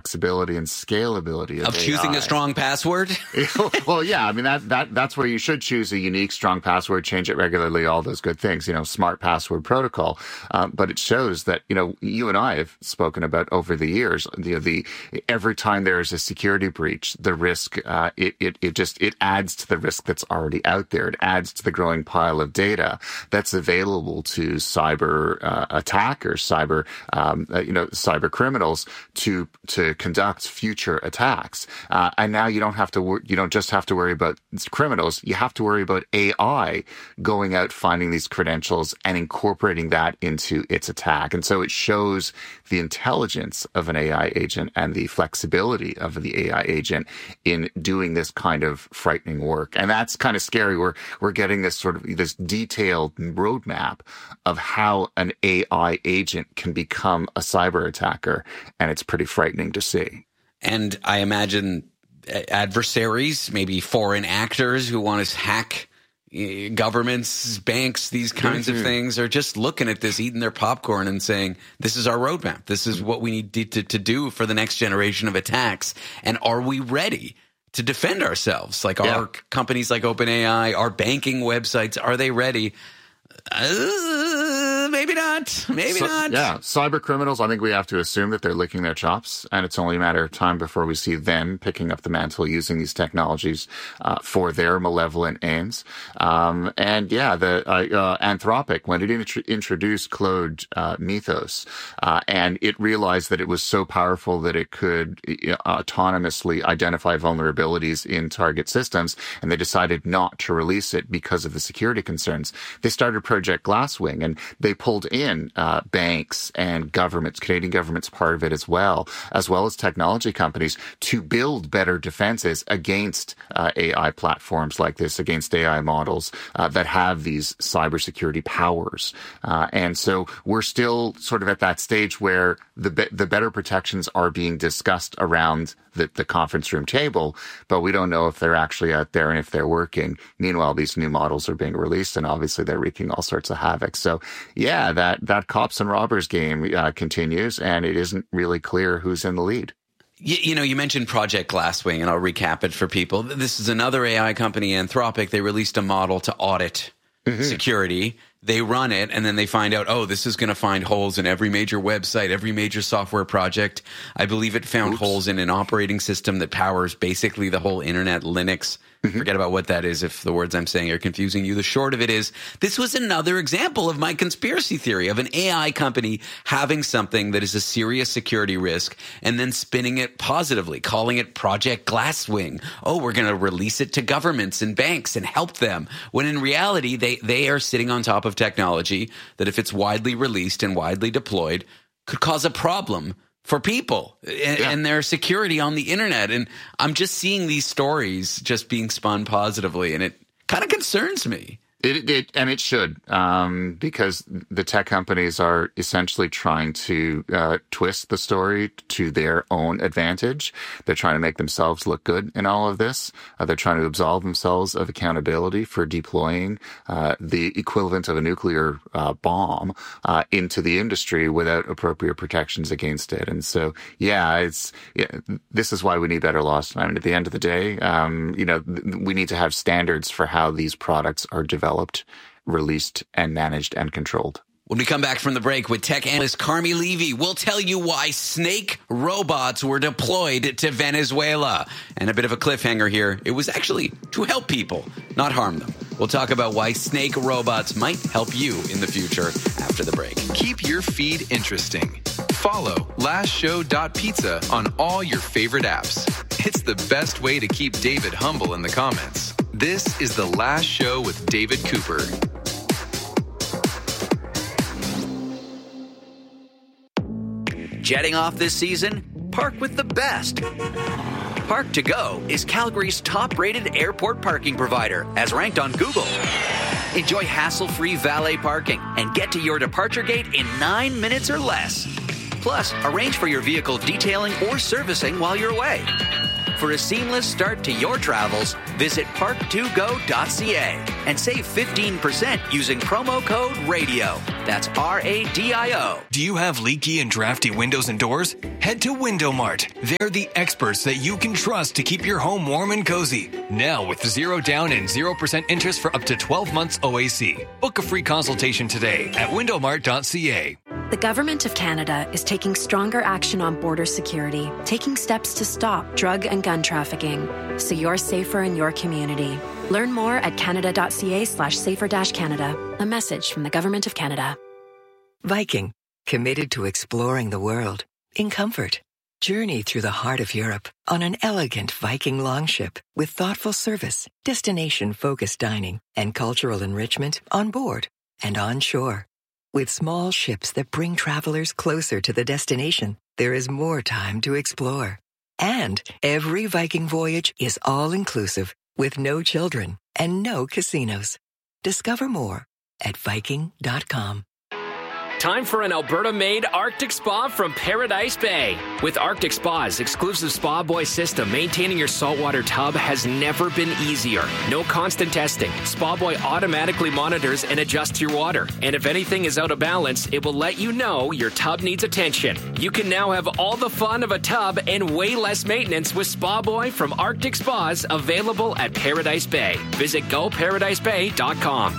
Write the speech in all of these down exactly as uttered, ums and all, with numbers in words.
flexibility and scalability of, of choosing A I. a strong password. Well, yeah, I mean that that that's where you should choose a unique, strong password, change it regularly, all those good things. You know, smart password protocol. Um, but it shows that you know you and I have spoken about over the years. The the every time there is a security breach, the risk uh, it it it just it adds to the risk that's already out there. It adds to the growing pile of data that's available to cyber uh, attackers, cyber um, uh, you know cyber criminals to to conduct future attacks. Uh, and now you don't have to wor- you don't just have to worry about criminals. You have to worry about A I going out, finding these credentials and incorporating that into its attack. And so it shows the intelligence of an A I agent and the flexibility of the A I agent in doing this kind of frightening work. And that's kind of scary. We're we're getting this sort of this detailed roadmap of how an A I agent can become a cyber attacker, and it's pretty frightening to see. And I imagine adversaries, maybe foreign actors who want to hack governments, banks, these kinds mm-hmm. of things, are just looking at this, eating their popcorn and saying, this is our roadmap. This is what we need to, to, to do for the next generation of attacks. And are we ready to defend ourselves? Like yeah. our companies like OpenAI, our banking websites, are they ready? Uh, maybe not. Maybe so, not. Yeah. Cyber criminals, I think we have to assume that they're licking their chops, and it's only a matter of time before we see them picking up the mantle, using these technologies uh, for their malevolent aims. Um, and yeah, the uh, uh, Anthropic, when it int- introduced Claude uh, Mythos, uh, and it realized that it was so powerful that it could uh, autonomously identify vulnerabilities in target systems, and they decided not to release it because of the security concerns. They started Project Glasswing, and they pulled in uh, banks and governments, Canadian government's part of it as well, as well as technology companies, to build better defenses against uh, A I platforms like this, against A I models uh, that have these cybersecurity powers. Uh, and so we're still sort of at that stage where the be- the better protections are being discussed around the, the conference room table, but we don't know if they're actually out there and if they're working. Meanwhile, these new models are being released, and obviously they're wreaking all sorts of havoc. So yeah, that, that cops and robbers game uh, continues, and it isn't really clear who's in the lead. You, you know, you mentioned Project Glasswing, and I'll recap it for people. This is another A I company, Anthropic. They released a model to audit mm-hmm. security. They run it, and then they find out, oh, this is going to find holes in every major website, every major software project. I believe it found Oops. holes in an operating system that powers basically the whole internet, Linux. Mm-hmm. Forget about what that is if the words I'm saying are confusing you. The short of it is, this was another example of my conspiracy theory of an A I company having something that is a serious security risk and then spinning it positively, calling it Project Glasswing. Oh, we're going to release it to governments and banks and help them. When in reality, they, they are sitting on top of technology that, if it's widely released and widely deployed, could cause a problem for people and, yeah. and their security on the internet. And I'm just seeing these stories just being spun positively, and it kind of concerns me. It, it and it should, um, because the tech companies are essentially trying to uh, twist the story to their own advantage. They're trying to make themselves look good in all of this. Uh, they're trying to absolve themselves of accountability for deploying uh, the equivalent of a nuclear uh, bomb uh, into the industry without appropriate protections against it. And so, yeah, it's yeah, this is why we need better laws. I mean, at the end of the day, um, you know, we need to have standards for how these products are developed. Developed, released, and managed and controlled. When we come back from the break with tech analyst Carmi Levy, we'll tell you why snake robots were deployed to Venezuela. And a bit of a cliffhanger here. It was actually to help people, not harm them. We'll talk about why snake robots might help you in the future after the break. Keep your feed interesting. Follow last show dot pizza on all your favorite apps. It's the best way to keep David humble in the comments. This is The Last Show with David Cooper. Jetting off this season? Park with the best. Park to Go is Calgary's top-rated airport parking provider, as ranked on Google. Enjoy hassle-free valet parking and get to your departure gate in nine minutes or less. Plus, arrange for your vehicle detailing or servicing while you're away. For a seamless start to your travels, visit park two go dot c a and save fifteen percent using promo code RADIO. That's R A D I O. Do you have leaky and drafty windows and doors? Head to Window Mart. They're the experts that you can trust to keep your home warm and cozy. Now with zero down and zero percent interest for up to twelve months O A C. Book a free consultation today at window mart dot c a. The Government of Canada is taking stronger action on border security, taking steps to stop drug and gun trafficking, so you're safer in your community. Learn more at canada.ca slash safer dash Canada. A message from the Government of Canada. Viking, committed to exploring the world in comfort. Journey through the heart of Europe on an elegant Viking longship with thoughtful service, destination-focused dining, and cultural enrichment on board and on shore. With small ships that bring travelers closer to the destination, there is more time to explore. And every Viking voyage is all-inclusive with no children and no casinos. Discover more at viking dot com. Time for an Alberta-made Arctic Spa from Paradise Bay. With Arctic Spa's exclusive Spa Boy system, maintaining your saltwater tub has never been easier. No constant testing. Spa Boy automatically monitors and adjusts your water. And if anything is out of balance, it will let you know your tub needs attention. You can now have all the fun of a tub and way less maintenance with Spa Boy from Arctic Spas, available at Paradise Bay. Visit go paradise bay dot com.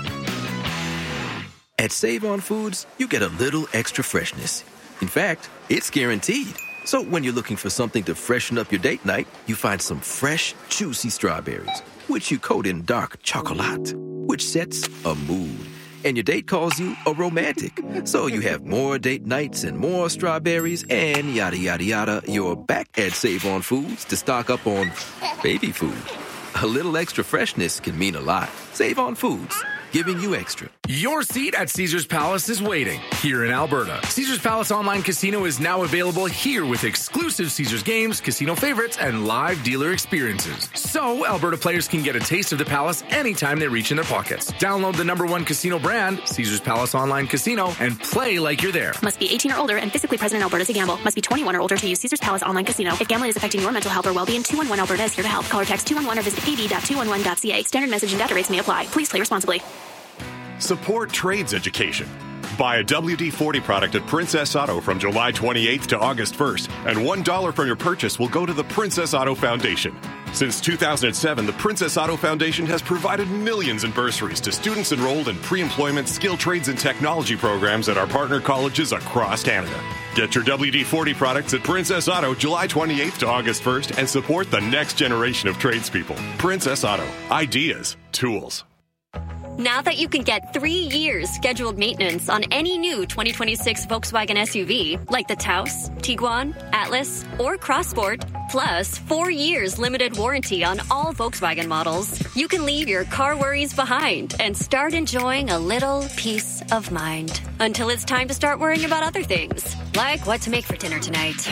At Save On Foods, you get a little extra freshness. In fact, it's guaranteed. So when you're looking for something to freshen up your date night, you find some fresh, juicy strawberries, which you coat in dark chocolate, which sets a mood. And your date calls you a romantic. So you have more date nights and more strawberries and yada, yada, yada. You're back at Save On Foods to stock up on baby food. A little extra freshness can mean a lot. Save On Foods, giving you extra. Your seat at Caesars Palace is waiting here in Alberta. Caesars Palace Online Casino is now available here with exclusive Caesars games, casino favorites, and live dealer experiences. So Alberta players can get a taste of the Palace anytime they reach in their pockets. Download the number one casino brand, Caesars Palace Online Casino, and play like you're there. Must be eighteen or older and physically present in Alberta to gamble. Must be twenty-one or older to use Caesars Palace Online Casino. If gambling is affecting your mental health or well-being, two one one Alberta is here to help. Call or text two one one or visit p d dot two one one dot c a. Standard message and data rates may apply. Please play responsibly. Support trades education. Buy a W D forty product at Princess Auto from July twenty-eighth to August first, and one dollar from your purchase will go to the Princess Auto Foundation. Since two thousand seven, the Princess Auto Foundation has provided millions in bursaries to students enrolled in pre-employment, skill trades, and technology programs at our partner colleges across Canada. Get your W D forty products at Princess Auto July twenty-eighth to August first and support the next generation of tradespeople. Princess Auto. Ideas. Tools. Now that you can get three years scheduled maintenance on any new twenty twenty-six Volkswagen S U V, like the Taos, Tiguan, Atlas, or Crossport, plus four years limited warranty on all Volkswagen models, you can leave your car worries behind and start enjoying a little peace of mind. Until it's time to start worrying about other things, like what to make for dinner tonight.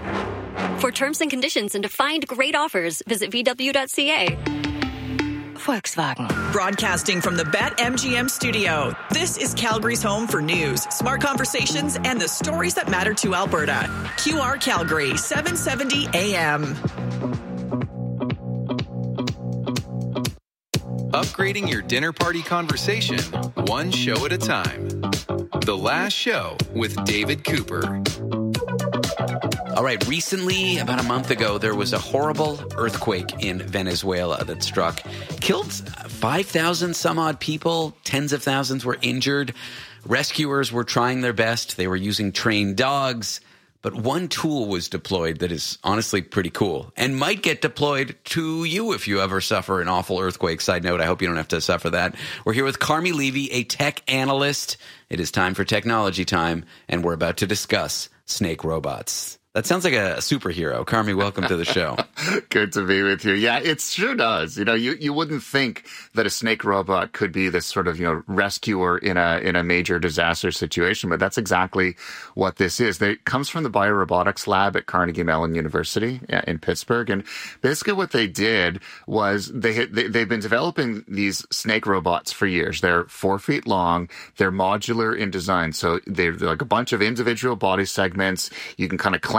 For terms and conditions and to find great offers, visit v w dot c a. Volkswagen. Broadcasting from the BetMGM studio, this is Calgary's home for news, smart conversations, and the stories that matter to Alberta. Q R Calgary, seven seventy A M. Upgrading your dinner party conversation, one show at a time. The Last Show with David Cooper. All right, recently, about a month ago, there was a horrible earthquake in Venezuela that struck, killed five thousand some odd people, tens of thousands were injured. Rescuers were trying their best. They were using trained dogs. But one tool was deployed that is honestly pretty cool and might get deployed to you if you ever suffer an awful earthquake. Side note, I hope you don't have to suffer that. We're here with Carmi Levy, a tech analyst. It is time for technology time, and we're about to discuss snake robots. That sounds like a superhero. Carmi, welcome to the show. Good to be with you. Yeah, it sure does. You know, you, you wouldn't think that a snake robot could be this sort of, you know, rescuer in a in a major disaster situation, but that's exactly what this is. It comes from the Biorobotics Lab at Carnegie Mellon University in Pittsburgh, and basically what they did was they, they they've been developing these snake robots for years. They're four feet long. They're modular in design, so they're like a bunch of individual body segments. You can kind of clamp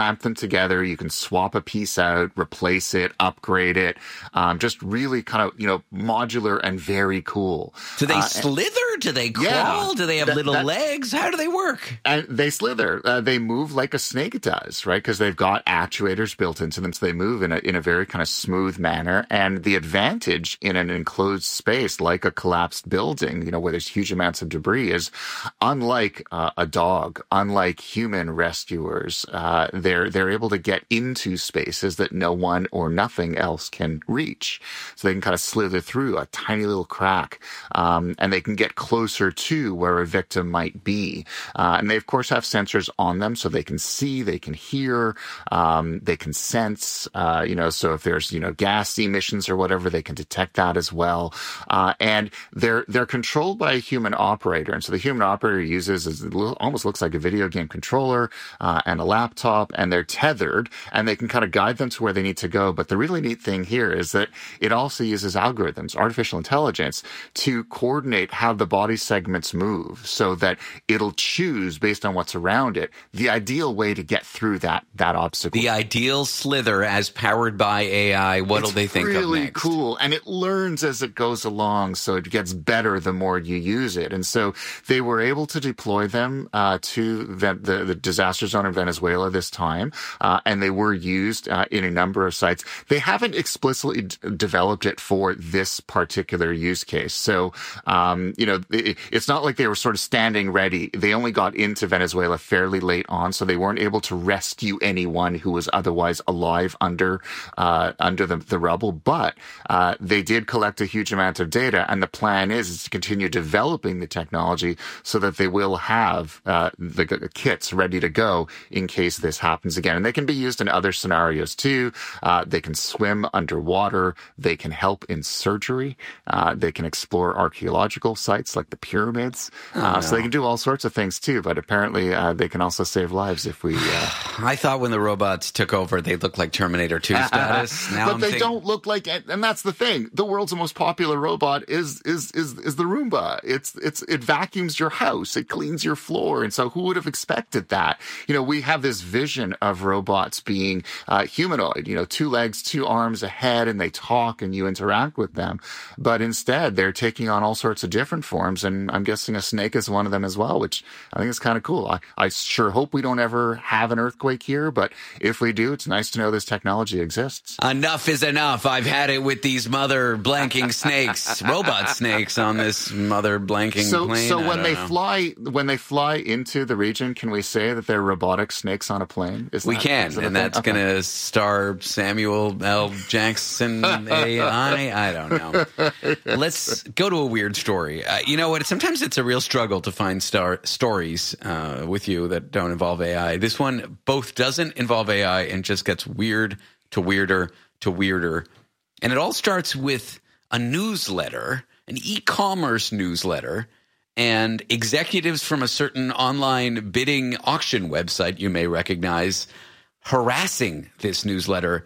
clamp them together. You can swap a piece out, replace it, upgrade it. Um, just really kind of, you know, modular and very cool. Do they uh, slither? Do they crawl? Yeah, do they have that, little that, legs? How do they work? And they slither. Uh, they move like a snake does, right? Because they've got actuators built into them, so they move in a in a very kind of smooth manner. And the advantage in an enclosed space like a collapsed building, you know, where there's huge amounts of debris, is unlike uh, a dog, unlike human rescuers, uh, they're they're able to get into spaces that no one or nothing else can reach. So they can kind of slither through a tiny little crack, um, and they can get closer to where a victim might be. Uh, and they, of course, have sensors on them, so they can see, they can hear, um, they can sense, uh, you know, so if there's, you know, gas emissions or whatever, they can detect that as well. Uh, and they're they're controlled by a human operator. And so the human operator uses is almost looks like a video game controller uh, and a laptop, and they're tethered, and they can kind of guide them to where they need to go. But the really neat thing here is that it also uses algorithms, artificial intelligence, to coordinate how the body segments move so that it'll choose, based on what's around it, the ideal way to get through that that obstacle. The ideal slither as powered by A I. What'll it's they think really of next? Really cool. And it learns as it goes along, so it gets better the more you use it. And so they were able to deploy them uh, to the, the, the disaster zone in Venezuela this time, uh, and they were used uh, in a number of sites. They haven't explicitly d- developed it for this particular use case. So, um, you know, it, it's not like they were sort of standing ready. They only got into Venezuela fairly late on, so they weren't able to rescue anyone who was otherwise alive under uh, under the, the rubble. But uh, they did collect a huge amount of data, and the plan is, is to continue developing the technology so that they will have uh, the, the kits ready to go in case this happens again. And they can be used in other scenarios too. Uh, they can swim underwater. They can help in surgery. Uh, they can explore archaeological sites like the pyramids. Oh, uh, no. So they can do all sorts of things too. But apparently uh, they can also save lives if we... Uh... I thought when the robots took over, they looked like Terminator two status. Now but I'm they thinking... don't look like... And that's the thing. The world's most popular robot is is is is the Roomba. It's it's it vacuums your house. It cleans your floor. And so who would have expected that? You know, we have this vision of robots being uh, humanoid, you know, two legs, two arms, a head, and they talk and you interact with them. But instead, they're taking on all sorts of different forms. And I'm guessing a snake is one of them as well, which I think is kind of cool. I, I sure hope we don't ever have an earthquake here. But if we do, it's nice to know this technology exists. Enough is enough. I've had it with these mother blanking snakes, robot snakes on this mother blanking so, plane. So I when they know. fly, when they fly into the region, can we say that they're robotic snakes on a plane? Is we that, can, is that and that's okay. going to star Samuel L. Jackson A I. I don't know. Let's go to a weird story. Uh, you know what? Sometimes it's a real struggle to find star stories uh, with you that don't involve A I. This one both doesn't involve A I and just gets weird to weirder to weirder. And it all starts with a newsletter, an e-commerce newsletter, and executives from a certain online bidding auction website you may recognize harassing this newsletter.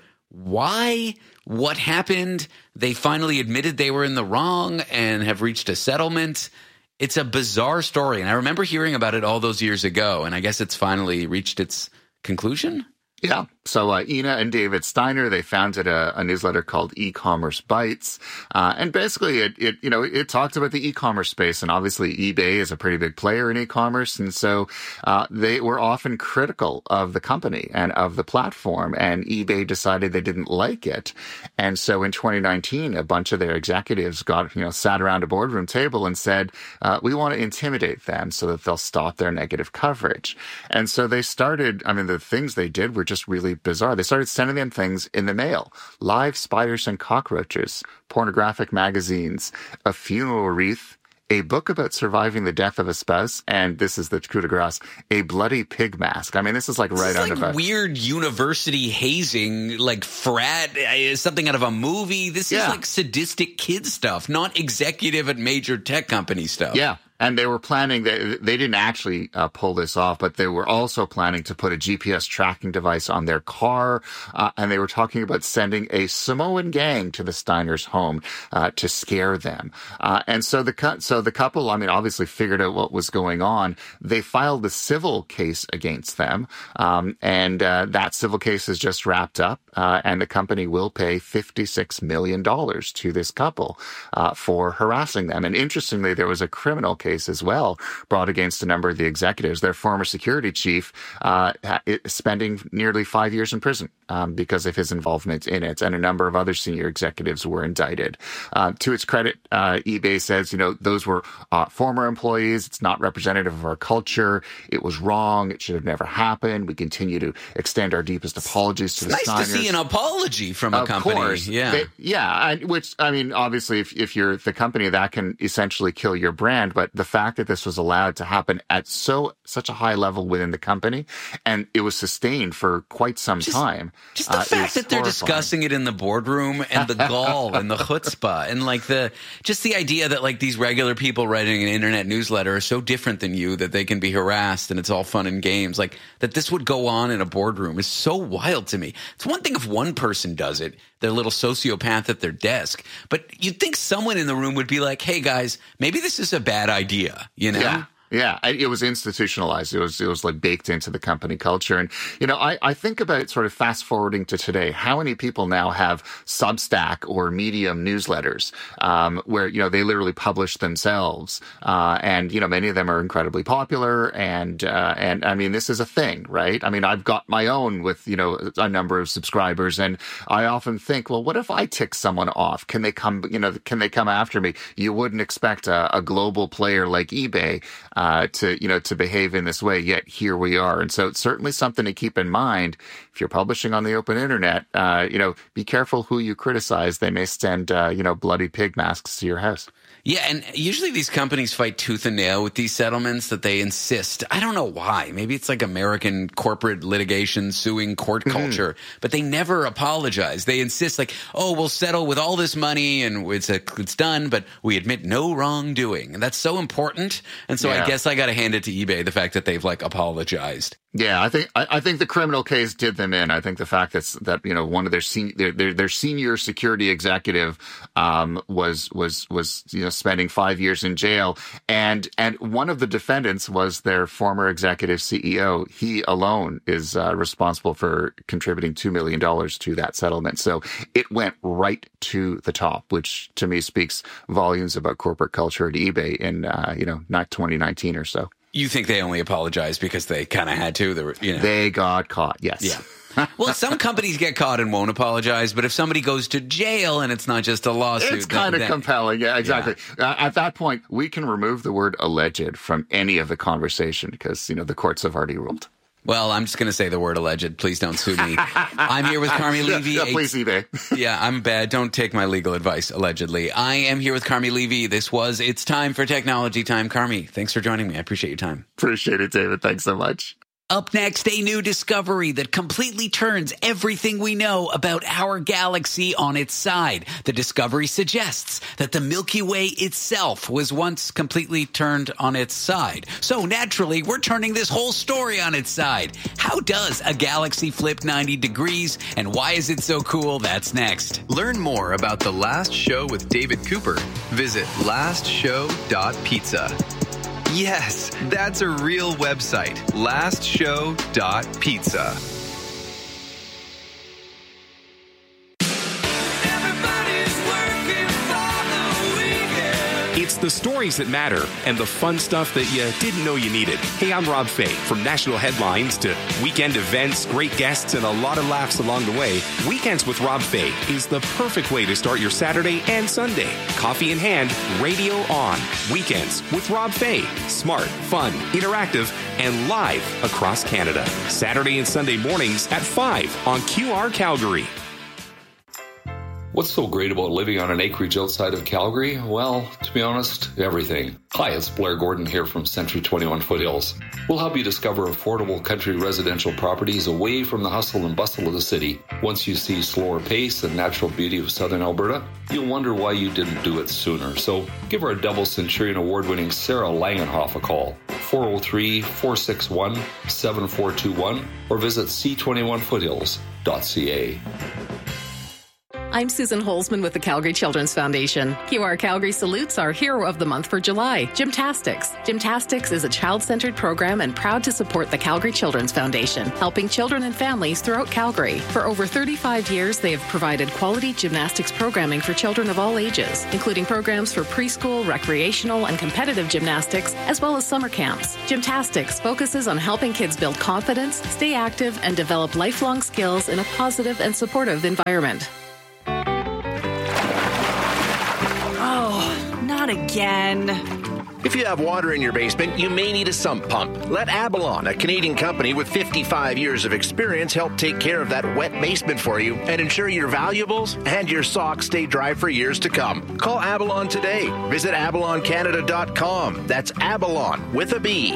Why? What happened? They finally admitted they were in the wrong and have reached a settlement. It's a bizarre story, and I remember hearing about it all those years ago, and I guess it's finally reached its conclusion? Yeah. So uh, Ina and David Steiner, they founded a, a newsletter called E-commerce Bytes, uh, and basically it, it you know it talked about the e-commerce space, and obviously eBay is a pretty big player in e-commerce, and so uh, they were often critical of the company and of the platform, and eBay decided they didn't like it, and so in twenty nineteen, a bunch of their executives got you know sat around a boardroom table and said, uh, we want to intimidate them so that they'll stop their negative coverage, and so they started. I mean, the things they did were just really bizarre. They started sending them things in the mail: live spiders and cockroaches, pornographic magazines, a funeral wreath, a book about surviving the death of a spouse, and this is the coup de grace, a bloody pig mask. I mean, this is like this right is out like of a weird university hazing, like frat, uh, something out of a movie. This Yeah. is like sadistic kid stuff, not executive at major tech company stuff. Yeah. And they were planning, they, they didn't actually uh, pull this off, but they were also planning to put a G P S tracking device on their car. Uh, and they were talking about sending a Samoan gang to the Steiners' home uh, to scare them. Uh, and so the so the couple, I mean, obviously figured out what was going on. They filed a civil case against them. Um, and uh, that civil case is just wrapped up. Uh, and the company will pay fifty-six million dollars to this couple uh, for harassing them. And interestingly, there was a criminal case as well brought against a number of the executives. Their former security chief uh, is spending nearly five years in prison um, because of his involvement in it, and a number of other senior executives were indicted. Uh, to its credit, uh, eBay says, you know, those were uh, former employees. It's not representative of our culture. It was wrong. It should have never happened. We continue to extend our deepest apologies to it's the nice Steiners. to see an apology from a of company. Course. Yeah, they, yeah. Which, I mean, obviously, if if you're the company, that can essentially kill your brand. But the fact that this was allowed to happen at so such a high level within the company, and it was sustained for quite some just, time. Just the uh, fact that they're horrifying. discussing it in the boardroom, and the gall and the chutzpah, and like the just the idea that like these regular people writing an internet newsletter are so different than you that they can be harassed and it's all fun and games. Like that this would go on in a boardroom is so wild to me. It's one thing if one person does it, their little sociopath at their desk, but you'd think someone in the room would be like, hey guys, maybe this is a bad idea, you know? Yeah. Yeah, it was institutionalized. It was it was like baked into the company culture. And, you know, I, I think about sort of fast forwarding to today. How many people now have Substack or Medium newsletters um, where, you know, they literally publish themselves? Uh, and, you know, many of them are incredibly popular. And, uh, and I mean, this is a thing, right? I mean, I've got my own with, you know, a number of subscribers. And I often think, well, what if I tick someone off? Can they come, you know, can they come after me? You wouldn't expect a, a global player like eBay Uh, to, you know, to behave in this way, yet here we are. And so it's certainly something to keep in mind. If you're publishing on the open internet, uh, you know, be careful who you criticize. They may send, uh, you know, bloody pig masks to your house. Yeah, and usually these companies fight tooth and nail with these settlements that they insist. I don't know why. Maybe it's like American corporate litigation suing court Mm-hmm. culture, but they never apologize. They insist like, oh, we'll settle with all this money and it's a, it's done, but we admit no wrongdoing. And that's so important. And so Yeah. I guess I got to hand it to eBay, the fact that they've like apologized. Yeah, I think I, I think the criminal case did them in. I think the fact that that you know one of their senior their, their their senior security executive um, was was was you know spending five years in jail, and and one of the defendants was their former executive C E O. He alone is uh, responsible for contributing two million dollars to that settlement. So it went right to the top, which to me speaks volumes about corporate culture at eBay in uh, you know not twenty nineteen or so. You think they only apologized because they kind of had to? They, were, you know. They got caught, yes. Yeah. Well, some companies get caught and won't apologize, but if somebody goes to jail and it's not just a lawsuit, it's kind then, of then, compelling. Yeah, exactly. Yeah. Uh, at that point, we can remove the word alleged from any of the conversation because, you know, the courts have already ruled. Well, I'm just going to say the word alleged. Please don't sue me. I'm here with Carmi Levy. Yeah, yeah, please, eBay. Yeah, I'm bad. Don't take my legal advice, allegedly. I am here with Carmi Levy. This was It's Time for Technology Time. Carmi, thanks for joining me. I appreciate your time. Appreciate it, David. Thanks so much. Up next, a new discovery that completely turns everything we know about our galaxy on its side. The discovery suggests that the Milky Way itself was once completely turned on its side. So naturally, we're turning this whole story on its side. How does a galaxy flip ninety degrees, and why is it so cool? That's next. Learn more about The Last Show with David Cooper. Visit last show dot pizza. Yes, that's a real website. last show dot pizza. It's the stories that matter and the fun stuff that you didn't know you needed. Hey, I'm Rob Fay. From national headlines to weekend events, great guests, and a lot of laughs along the way, Weekends with Rob Fay is the perfect way to start your Saturday and Sunday. Coffee in hand, radio on. Weekends with Rob Fay. Smart, fun, interactive, and live across Canada. Saturday and Sunday mornings at five on Q R Calgary. What's so great about living on an acreage outside of Calgary? Well, to be honest, everything. Hi, it's Blair Gordon here from Century twenty-one Foothills. We'll help you discover affordable country residential properties away from the hustle and bustle of the city. Once you see slower pace and natural beauty of southern Alberta, you'll wonder why you didn't do it sooner. So give our double Centurion award-winning Sarah Langenhoff a call, four oh three, four six one, seven four two one, or visit c twenty-one foothills dot c a. I'm Susan Holzman with the Calgary Children's Foundation. Q R Calgary salutes our hero of the month for July, Gymtastics. Gymtastics is a child-centered program and proud to support the Calgary Children's Foundation, helping children and families throughout Calgary. For over thirty-five years, they have provided quality gymnastics programming for children of all ages, including programs for preschool, recreational, and competitive gymnastics, as well as summer camps. Gymtastics focuses on helping kids build confidence, stay active, and develop lifelong skills in a positive and supportive environment. Not again. If you have water in your basement, you may need a sump pump. Let Avalon, a Canadian company with fifty-five years of experience, help take care of that wet basement for you and ensure your valuables and your socks stay dry for years to come. Call Avalon today. Visit avalon canada dot com. That's Avalon with a B.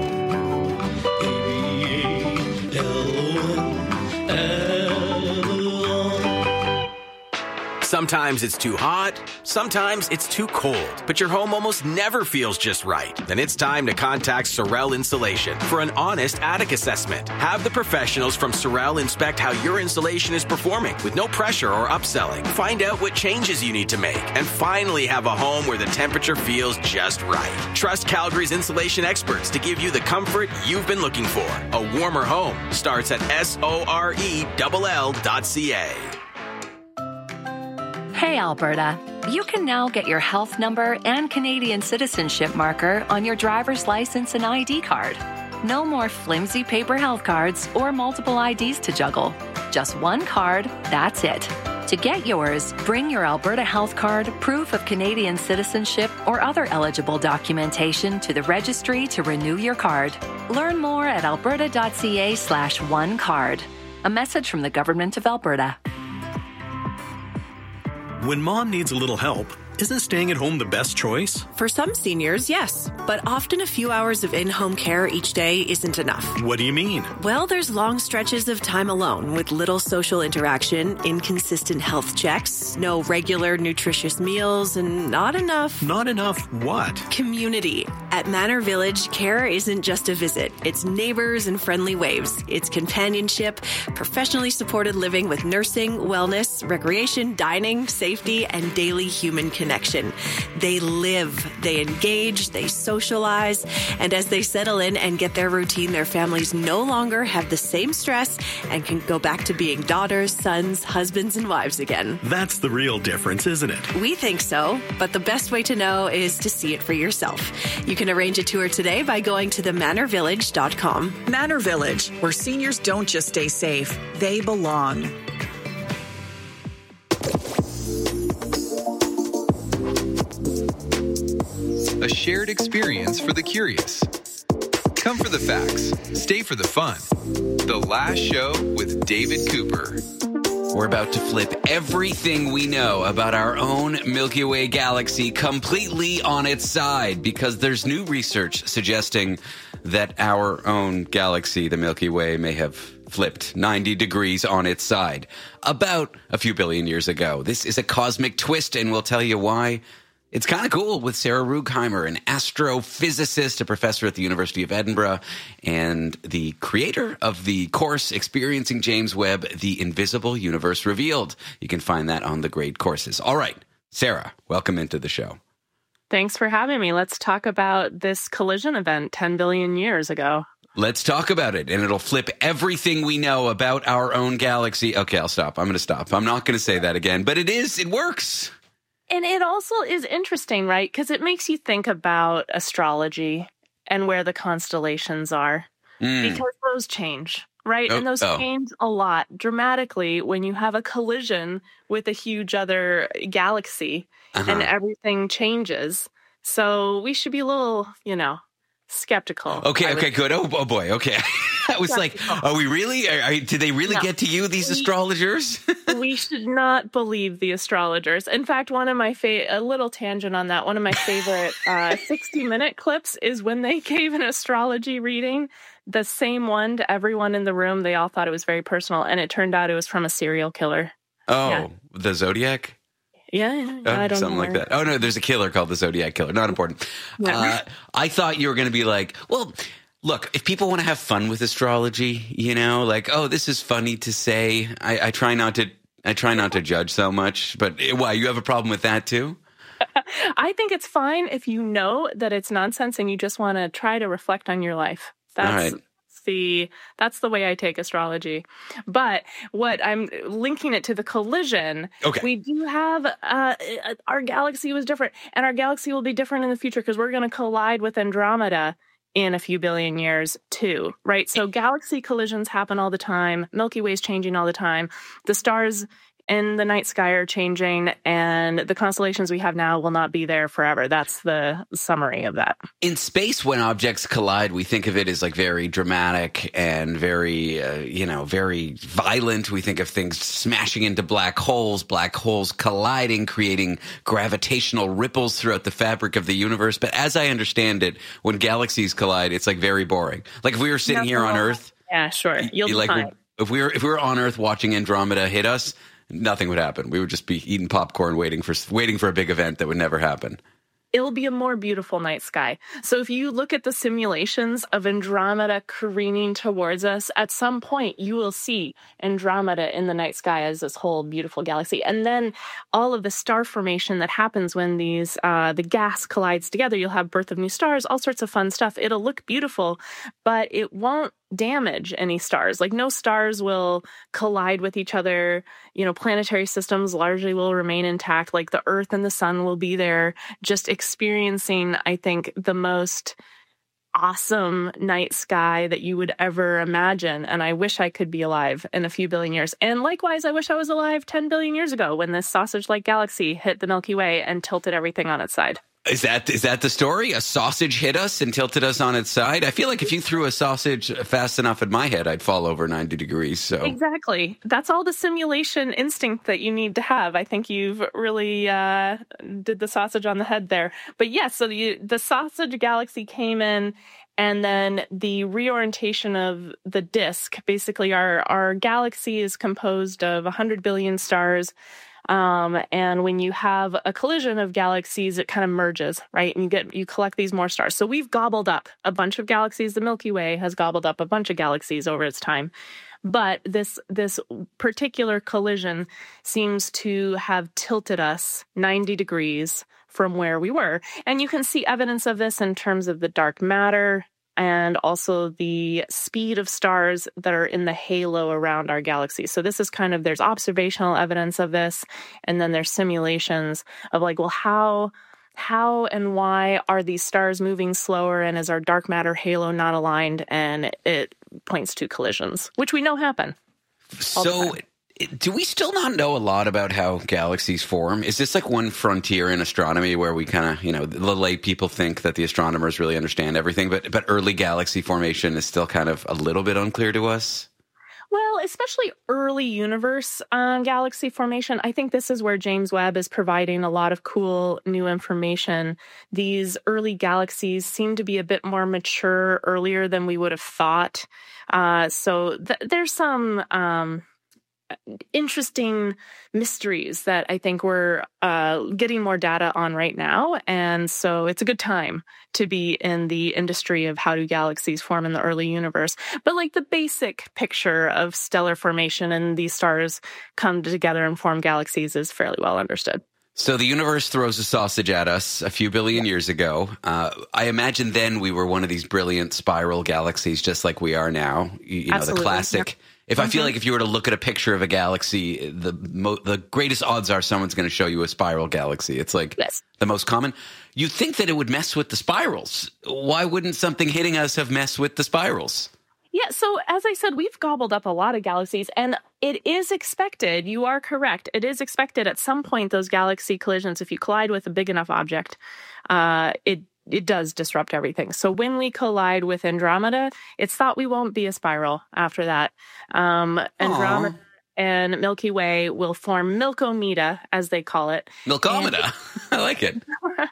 Sometimes it's too hot, sometimes it's too cold, but your home almost never feels just right. Then it's time to contact Sorel Insulation for an honest attic assessment. Have the professionals from Sorel inspect how your insulation is performing with no pressure or upselling. Find out what changes you need to make and finally have a home where the temperature feels just right. Trust Calgary's insulation experts to give you the comfort you've been looking for. A warmer home starts at S O R E L L dot C A. Hey Alberta, you can now get your health number and Canadian citizenship marker on your driver's license and I D card. No more flimsy paper health cards or multiple I Ds to juggle. Just one card, that's it. To get yours, bring your Alberta Health Card, proof of Canadian citizenship, or other eligible documentation to the registry to renew your card. Learn more at alberta dot c a slash one card. A message from the Government of Alberta. When mom needs a little help, isn't staying at home the best choice? For some seniors, yes. But often a few hours of in-home care each day isn't enough. What do you mean? Well, there's long stretches of time alone with little social interaction, inconsistent health checks, no regular nutritious meals, and not enough... Not enough what? Community. At Manor Village, care isn't just a visit. It's neighbors and friendly waves. It's companionship, professionally supported living with nursing, wellness, recreation, dining, safety, and daily human connection. Connection. They live, they engage, they socialize, and as they settle in and get their routine, their families no longer have the same stress and can go back to being daughters, sons, husbands, and wives again. That's the real difference, isn't it? We think so, but the best way to know is to see it for yourself. You can arrange a tour today by going to the manor village dot com. Manor Village, where seniors don't just stay safe, they belong. A shared experience for the curious. Come for the facts, stay for the fun. The Last Show with David Cooper. We're about to flip everything we know about our own Milky Way galaxy completely on its side because there's new research suggesting that our own galaxy, the Milky Way, may have flipped ninety degrees on its side about a few billion years ago. This is a cosmic twist, and we'll tell you why. It's kind of cool with Sarah Ruegheimer, an astrophysicist, a professor at the University of Edinburgh, and the creator of the course Experiencing James Webb, The Invisible Universe Revealed. You can find that on the grade courses. All right, Sarah, welcome into the show. Thanks for having me. Let's talk about this collision event ten billion years ago. Let's talk about it, and it'll flip everything we know about our own galaxy. Okay, I'll stop. I'm going to stop. I'm not going to say that again, but it is. It works. And it also is interesting, right? Because it makes you think about astrology and where the constellations are. Mm. Because those change, right? Oh, and those oh. change a lot dramatically when you have a collision with a huge other galaxy uh-huh. and everything changes. So we should be a little, you know, skeptical. Okay, okay, good. Oh, oh boy, okay. I was like, are we really? Are, are, did they really No. get to you, these We- astrologers? We should not believe the astrologers. In fact, one of my fa- a little tangent on that. One of my favorite uh, sixty minute clips is when they gave an astrology reading, the same one to everyone in the room. They all thought it was very personal, and it turned out it was from a serial killer. Oh, Yeah. the Zodiac? Yeah, yeah, Oh, I don't something know like where- that. Oh, no, there's a killer called the Zodiac Killer. Not important. Yeah. Uh, I thought you were going to be like, well, look, if people want to have fun with astrology, you know, like, oh, this is funny to say. I, I try not to. I try not to judge so much. But why? You have a problem with that too? I think it's fine if you know that it's nonsense and you just want to try to reflect on your life. That's All right. the that's the way I take astrology. But what I'm linking it to the collision. Okay. We do have uh, our galaxy was different, and our galaxy will be different in the future because we're going to collide with Andromeda in a few billion years too, right? So galaxy collisions happen all the time. Milky Way's changing all the time. The stars in the night sky are changing, and the constellations we have now will not be there forever. That's the summary of that. In space, when objects collide, we think of it as like very dramatic and very, uh, you know, very violent. We think of things smashing into black holes, black holes colliding, creating gravitational ripples throughout the fabric of the universe. But as I understand it, when galaxies collide, it's like very boring. Like if we were sitting No. here on Earth, Yeah, sure. You'll be like fine. if we were if we were on Earth watching Andromeda hit us, nothing would happen. We would just be eating popcorn, waiting for waiting for a big event that would never happen. It'll be a more beautiful night sky. So if you look at the simulations of Andromeda careening towards us, at some point you will see Andromeda in the night sky as this whole beautiful galaxy. And then all of the star formation that happens when these uh, the gas collides together, you'll have birth of new stars, all sorts of fun stuff. It'll look beautiful, but it won't damage any stars. Like no stars will collide with each other. You know, planetary systems largely will remain intact. Like the Earth and the sun will be there, just experiencing, I think, the most awesome night sky that you would ever imagine. And I wish I could be alive in a few billion years. And likewise, I wish I was alive ten billion years ago when this sausage-like galaxy hit the Milky Way and tilted everything on its side. Is that is that the story? A sausage hit us and tilted us on its side? I feel like if you threw a sausage fast enough at my head, I'd fall over ninety degrees. So Exactly. That's all the simulation instinct that you need to have. I think you've really uh, did the sausage on the head there. But yes, so the, the sausage galaxy came in, and then the reorientation of the disk. Basically, our, our galaxy is composed of one hundred billion stars. Um, and when you have a collision of galaxies, it kind of merges, right? And you get, you collect these more stars. So we've gobbled up a bunch of galaxies. The Milky Way has gobbled up a bunch of galaxies over its time. But this, this particular collision seems to have tilted us ninety degrees from where we were. And you can see evidence of this in terms of the dark matter and also the speed of stars that are in the halo around our galaxy. So this is kind of, there's observational evidence of this, and then there's simulations of like, well, how how and why are these stars moving slower, and is our dark matter halo not aligned? And it points to collisions, which we know happen. So do we still not know a lot about how galaxies form? Is this like one frontier in astronomy where we kind of, you know, the lay people think that the astronomers really understand everything, but but early galaxy formation is still kind of a little bit unclear to us? Well, especially early universe um, galaxy formation. I think this is where James Webb is providing a lot of cool new information. These early galaxies seem to be a bit more mature earlier than we would have thought. Uh, so th- there's some um, interesting mysteries that I think we're uh, getting more data on right now. And so it's a good time to be in the industry of how do galaxies form in the early universe. But like the basic picture of stellar formation and these stars come together and form galaxies is fairly well understood. So the universe throws a sausage at us a few billion years ago. Uh, I imagine then we were one of these brilliant spiral galaxies, just like we are now. You, you know, Absolutely. the classic. Yeah. If I feel Mhm. like if you were to look at a picture of a galaxy, the mo- the greatest odds are someone's going to show you a spiral galaxy. It's like yes. the most common. You'd think that it would mess with the spirals. Why wouldn't something hitting us have messed with the spirals? Yeah, so as I said, we've gobbled up a lot of galaxies, and it is expected, you are correct, it is expected at some point those galaxy collisions, if you collide with a big enough object, uh, it it does disrupt everything. So when we collide with Andromeda, it's thought we won't be a spiral after that. Um, Andromeda Aww. and Milky Way will form Milkomeda, as they call it. Milkomeda. I like it.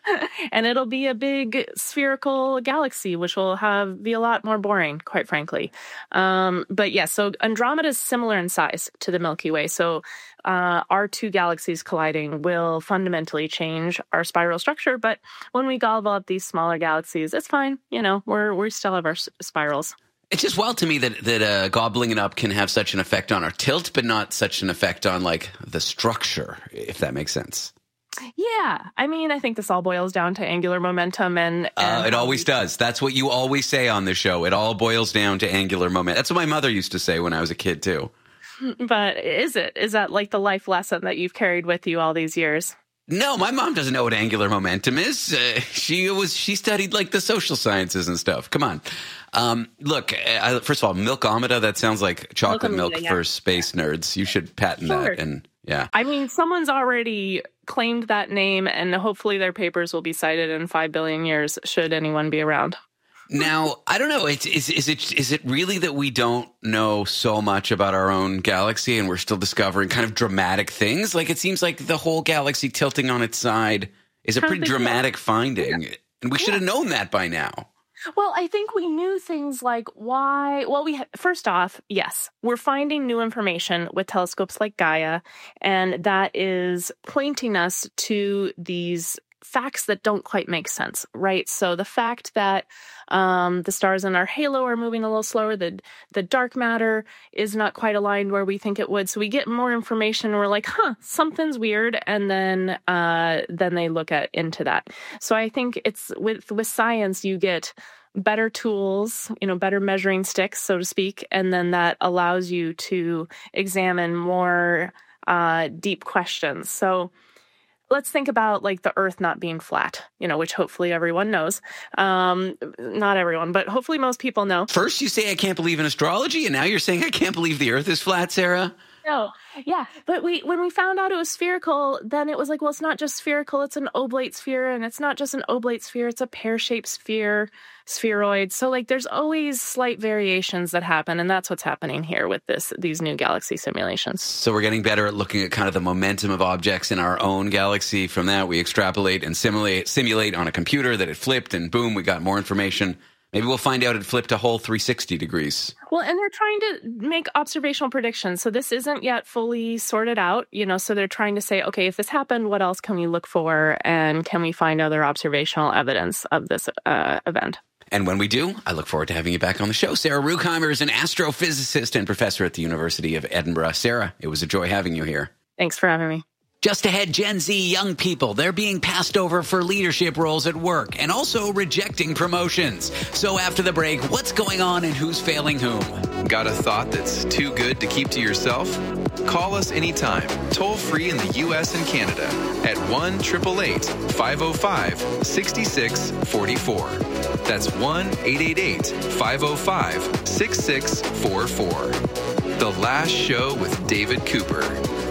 And it'll be a big spherical galaxy, which will have be a lot more boring, quite frankly. Um, but yeah, so Andromeda is similar in size to the Milky Way. So uh, our two galaxies colliding will fundamentally change our spiral structure. But when we gobble up these smaller galaxies, it's fine. You know, we're we still have our s- spirals. It's just wild to me that that uh, gobbling it up can have such an effect on our tilt, but not such an effect on like the structure, if that makes sense. Yeah, I mean, I think this all boils down to angular momentum, and, and uh, it always does. That's what you always say on the show. It all boils down to angular momentum. That's what my mother used to say when I was a kid too. But is it? Is that like the life lesson that you've carried with you all these years? No, my mom doesn't know what angular momentum is. Uh, she was she studied like the social sciences and stuff. Come on. Um, look, I, first of all, Milkomeda, that sounds like chocolate Milkomeda, milk yeah. for space nerds. You should patent Sure. that. And yeah. I mean, someone's already claimed that name, and hopefully their papers will be cited in five billion years, should anyone be around. Now, I don't know. It's, is, is it is it really that we don't know so much about our own galaxy and we're still discovering kind of dramatic things? Like, it seems like the whole galaxy tilting on its side is a pretty dramatic finding. Yeah. And we should have known that by now. Well, I think we knew things like why. Well, we first off, yes, we're finding new information with telescopes like Gaia, and that is pointing us to these facts that don't quite make sense, right? So the fact that um, the stars in our halo are moving a little slower, the the dark matter is not quite aligned where we think it would. So we get more information, and we're like, huh, something's weird, and then uh, then they look at into that. So I think it's with with science, you get better tools, you know, better measuring sticks, so to speak, and then that allows you to examine more uh, deep questions. So let's think about like the Earth not being flat, you know, which hopefully everyone knows. Um, not everyone, but hopefully most people know. First you say I can't believe in astrology, and now you're saying I can't believe the Earth is flat, Sarah? No, yeah. But we when we found out it was spherical, then it was like, well, it's not just spherical, it's an oblate sphere, and it's not just an oblate sphere, it's a pear-shaped sphere, spheroid. So like there's always slight variations that happen, and that's what's happening here with this these new galaxy simulations. So we're getting better at looking at kind of the momentum of objects in our own galaxy. From that, we extrapolate and simulate simulate on a computer that it flipped, and boom, we got more information. Maybe we'll find out it flipped a whole three hundred sixty degrees. Well, and they're trying to make observational predictions. So this isn't yet fully sorted out, you know, so they're trying to say, okay, if this happened, what else can we look for? And can we find other observational evidence of this uh, event? And when we do, I look forward to having you back on the show. Sarah Ruckheimer is an astrophysicist and professor at the University of Edinburgh. Sarah, it was a joy having you here. Thanks for having me. Just ahead, Gen Z young people, they're being passed over for leadership roles at work and also rejecting promotions. So after the break, what's going on and who's failing whom? Got a thought that's too good to keep to yourself? Call us anytime, toll free in the U S and Canada at one eight eight eight, five oh five, six six four four. That's one eight eight eight, five oh five, six six four four. The Last Show with David Cooper.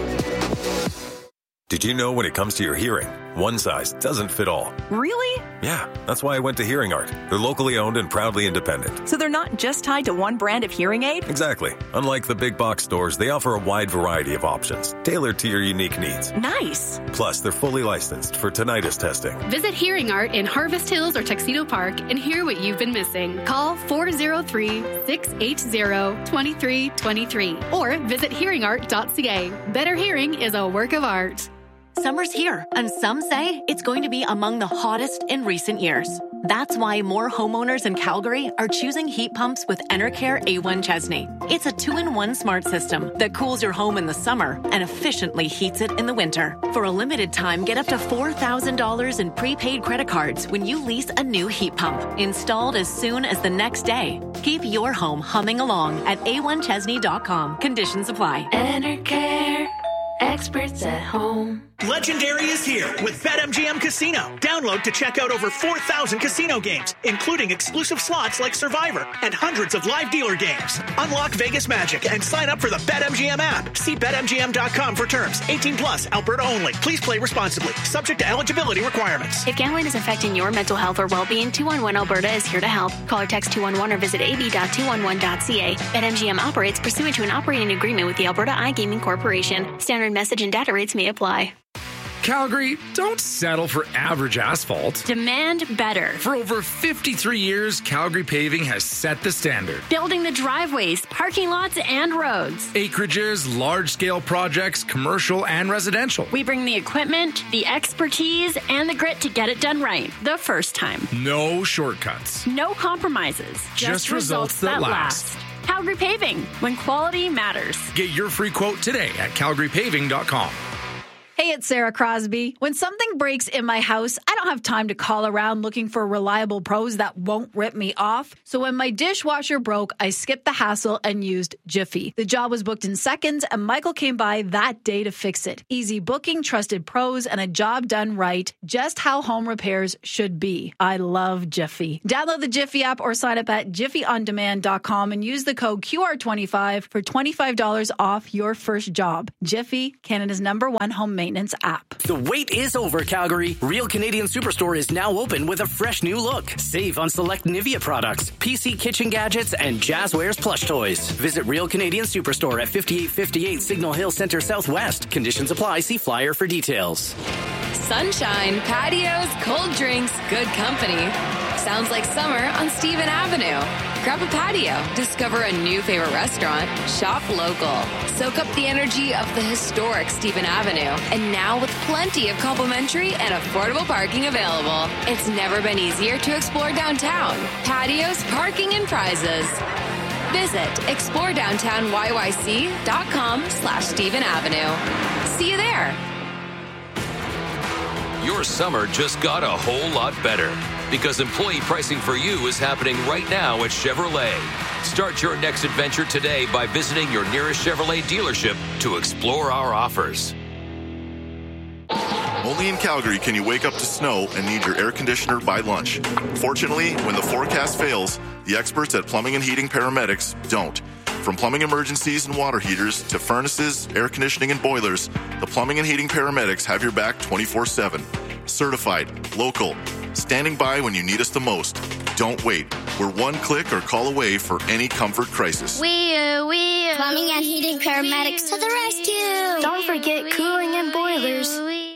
Did you know when it comes to your hearing, one size doesn't fit all? Really? Yeah, that's why I went to Hearing Art. They're locally owned and proudly independent. So they're not just tied to one brand of hearing aid? Exactly. Unlike the big box stores, they offer a wide variety of options, tailored to your unique needs. Nice. Plus, they're fully licensed for tinnitus testing. Visit Hearing Art in Harvest Hills or Tuxedo Park and hear what you've been missing. Call four oh three, six eight zero, two three two three or visit hearing art dot c a. Better hearing is a work of art. Summer's here, and some say it's going to be among the hottest in recent years. That's why more homeowners in Calgary are choosing heat pumps with Enercare A one Chesney. It's a two-in-one smart system that cools your home in the summer and efficiently heats it in the winter. For a limited time, get up to four thousand dollars in prepaid credit cards when you lease a new heat pump, installed as soon as the next day. Keep your home humming along at a one chesney dot com. Conditions apply. Enercare. Experts at home. Legendary is here with BetMGM Casino. Download to check out over four thousand casino games, including exclusive slots like Survivor and hundreds of live dealer games. Unlock Vegas magic and sign up for the BetMGM app. See Bet M G M dot com for terms. eighteen plus, Alberta only. Please play responsibly. Subject to eligibility requirements. If gambling is affecting your mental health or well-being, two one one Alberta is here to help. Call or text two one one or visit a b dot two one one dot c a. BetMGM operates pursuant to an operating agreement with the Alberta iGaming Corporation. Standard message and data rates may apply. Calgary, don't settle for average asphalt. Demand better. For over fifty-three years, Calgary Paving has set the standard. Building the driveways, parking lots, and roads. Acreages, large-scale projects, commercial and residential. We bring the equipment, the expertise, and the grit to get it done right the first time. No shortcuts. No compromises. Just, Just results, results that, that last. last. Calgary Paving, when quality matters. Get your free quote today at calgary paving dot com. Hey, it's Sarah Crosby. When something breaks in my house, I don't have time to call around looking for reliable pros that won't rip me off. So when my dishwasher broke, I skipped the hassle and used Jiffy. The job was booked in seconds, and Michael came by that day to fix it. Easy booking, trusted pros, and a job done right. Just how home repairs should be. I love Jiffy. Download the Jiffy app or sign up at jiffy on demand dot com and use the code Q R twenty-five for twenty-five dollars off your first job. Jiffy, Canada's number one home maintenance app. The wait is over, Calgary. Real Canadian Superstore is now open with a fresh new look. Save on select Nivea products, P C kitchen gadgets, and Jazzwares plush toys. Visit Real Canadian Superstore at fifty-eight fifty-eight Signal Hill Center Southwest. Conditions apply. See flyer for details. Sunshine, patios, cold drinks, good company. Sounds like summer on Stephen Avenue. Grab a patio, discover a new favorite restaurant, shop local, soak up the energy of the historic Stephen Avenue. And now with plenty of complimentary and affordable parking available. It's never been easier to explore downtown. Patios, parking, and prizes. Visit explore downtown y y c dot com slash Stephen Avenue. See you there. Your summer just got a whole lot better because employee pricing for you is happening right now at Chevrolet. Start your next adventure today by visiting your nearest Chevrolet dealership to explore our offers. Only in Calgary can you wake up to snow and need your air conditioner by lunch. Fortunately, when the forecast fails, the experts at Plumbing and Heating Paramedics don't. From plumbing emergencies and water heaters to furnaces, air conditioning, and boilers, the Plumbing and Heating Paramedics have your back twenty-four seven. Certified, local, standing by when you need us the most. Don't wait. We're one click or call away for any comfort crisis. We are, we are. Plumbing and Heating Paramedics to the rescue. Don't forget cooling and boilers.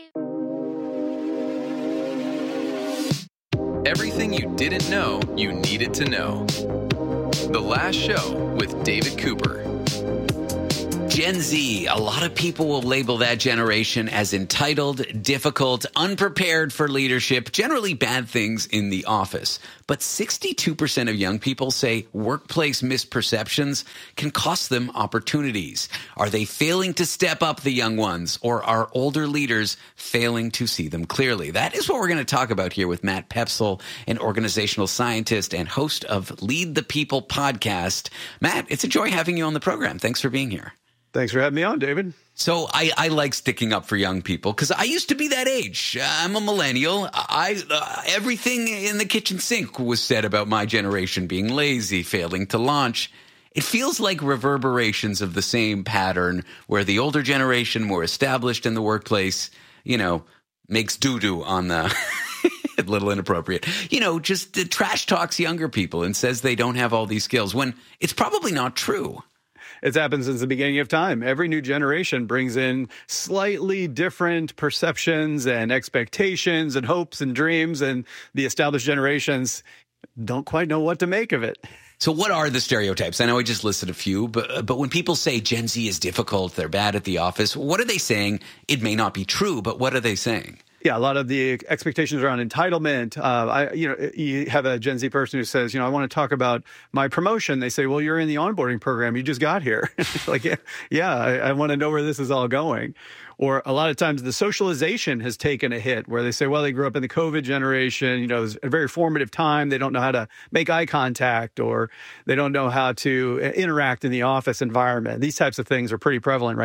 Everything you didn't know you needed to know. The Last Show with David Cooper. Gen Z, a lot of people will label that generation as entitled, difficult, unprepared for leadership, generally bad things in the office. But sixty-two percent of young people say workplace misperceptions can cost them opportunities. Are they failing to step up, the young ones, or are older leaders failing to see them clearly? That is what we're going to talk about here with Matt Pepsel, an organizational scientist and host of Lead the People podcast. Matt, it's a joy having you on the program. Thanks for being here. Thanks for having me on, David. So I, I like sticking up for young people because I used to be that age. I'm a millennial. I uh, everything in the kitchen sink was said about my generation being lazy, failing to launch. It feels like reverberations of the same pattern where the older generation, more established in the workplace, you know, makes doo-doo on the... a little inappropriate. You know, just uh, trash talks younger people and says they don't have all these skills when it's probably not true. It's happened since the beginning of time. Every new generation brings in slightly different perceptions and expectations and hopes and dreams, and the established generations don't quite know what to make of it. So what are the stereotypes? I know I just listed a few, but but when people say Gen Z is difficult, they're bad at the office, what are they saying? It may not be true, but what are they saying? Yeah, a lot of the expectations around entitlement. Uh, I, you know, you have a Gen Z person who says, you know, I want to talk about my promotion. They say, well, you're in the onboarding program. You just got here. Like, yeah, yeah I, I want to know where this is all going. Or a lot of times the socialization has taken a hit where they say, well, they grew up in the COVID generation. You know, it was a very formative time. They don't know how to make eye contact, or they don't know how to interact in the office environment. These types of things are pretty prevalent right now.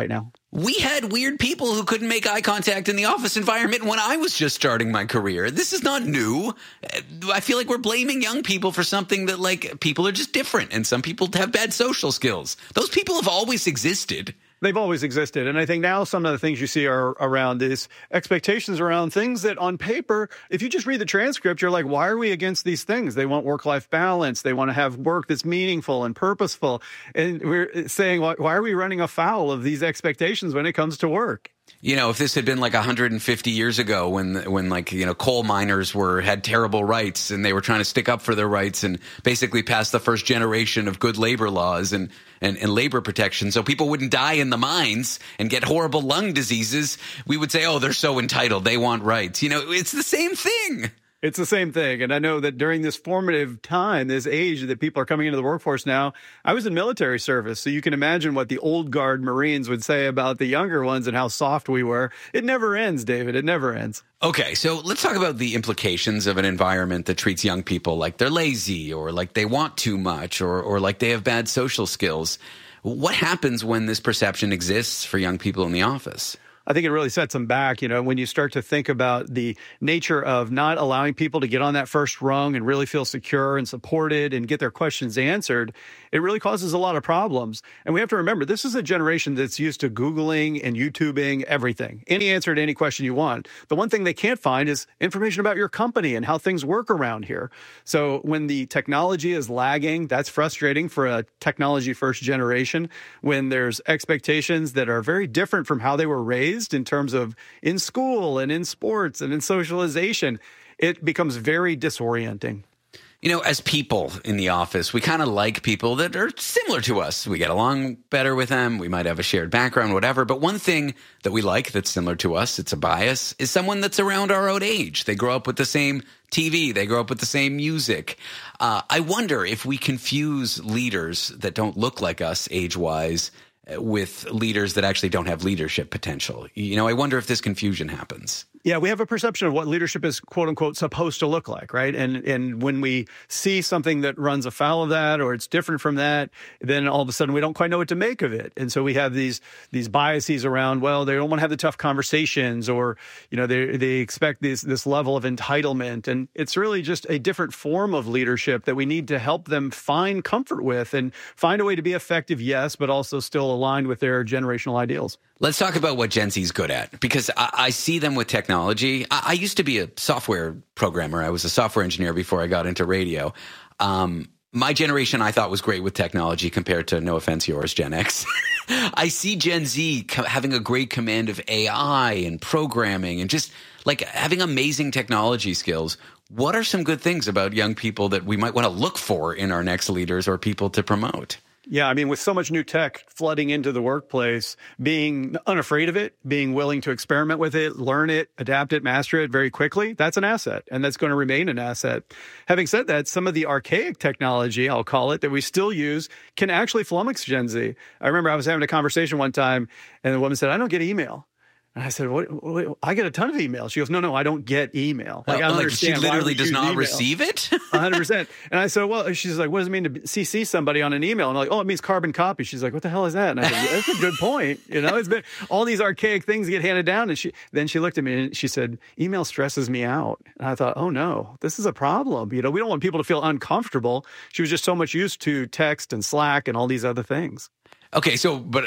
We had weird people who couldn't make eye contact in the office environment when I was just starting my career. This is not new. I feel like we're blaming young people for something that, like, people are just different, and some people have bad social skills. Those people have always existed. They've always existed. And I think now some of the things you see are around these expectations around things that on paper, if you just read the transcript, you're like, why are we against these things? They want work-life balance. They want to have work that's meaningful and purposeful. And we're saying, why are we running afoul of these expectations when it comes to work? You know, if this had been like one hundred fifty years ago when, when like, you know, coal miners were had terrible rights and they were trying to stick up for their rights and basically pass the first generation of good labor laws and, and, and labor protection so people wouldn't die in the mines and get horrible lung diseases, we would say, oh, they're so entitled. They want rights. You know, it's the same thing. It's the same thing. And I know that during this formative time, this age that people are coming into the workforce now, I was in military service. So you can imagine what the old guard Marines would say about the younger ones and how soft we were. It never ends, David. It never ends. Okay, so let's talk about the implications of an environment that treats young people like they're lazy or like they want too much or, or like they have bad social skills. What happens when this perception exists for young people in the office? I think it really sets them back, you know, when you start to think about the nature of not allowing people to get on that first rung and really feel secure and supported and get their questions answered, it really causes a lot of problems. And we have to remember, this is a generation that's used to Googling and YouTubing everything, any answer to any question you want. The one thing they can't find is information about your company and how things work around here. So when the technology is lagging, that's frustrating for a technology first generation. When there's expectations that are very different from how they were raised, in terms of in school and in sports and in socialization, it becomes very disorienting. You know, as people in the office, we kind of like people that are similar to us. We get along better with them. We might have a shared background, whatever. But one thing that we like that's similar to us, it's a bias, is someone that's around our own age. They grow up with the same T V. They grow up with the same music. Uh, I wonder if we confuse leaders that don't look like us age-wise with leaders that actually don't have leadership potential. You know, I wonder if this confusion happens. Yeah, we have a perception of what leadership is, quote unquote, supposed to look like, right? And and when we see something that runs afoul of that or it's different from that, then all of a sudden we don't quite know what to make of it. And so we have these these biases around, well, they don't want to have the tough conversations, or, you know, they they expect this this level of entitlement. And it's really just a different form of leadership that we need to help them find comfort with and find a way to be effective, yes, but also still aligned with their generational ideals. Let's talk about what Gen Z's good at, because I, I see them with technology. I, I used to be a software programmer. I was a software engineer before I got into radio. Um, my generation, I thought, was great with technology compared to, no offense, yours, Gen X. I see Gen Z co- having a great command of A I and programming and just like having amazing technology skills. What are some good things about young people that we might want to look for in our next leaders or people to promote? Yeah, I mean, with so much new tech flooding into the workplace, being unafraid of it, being willing to experiment with it, learn it, adapt it, master it very quickly, that's an asset, and that's going to remain an asset. Having said that, some of the archaic technology, I'll call it, that we still use can actually flummox Gen Z. I remember I was having a conversation one time, and the woman said, I don't get email. And I said, what, what, I get a ton of emails. She goes, no, no, I don't get email. Like, oh, I don't like understand. She literally does not email. receive it? one hundred percent. And I said, well, she's like, what does it mean to C C somebody on an email? And I'm like, oh, it means carbon copy. She's like, what the hell is that? And I said, that's a good point. You know, it's been all these archaic things get handed down. And she then she looked at me and she said, email stresses me out. And I thought, oh, no, this is a problem. You know, we don't want people to feel uncomfortable. She was just so much used to text and Slack and all these other things. Okay, so, but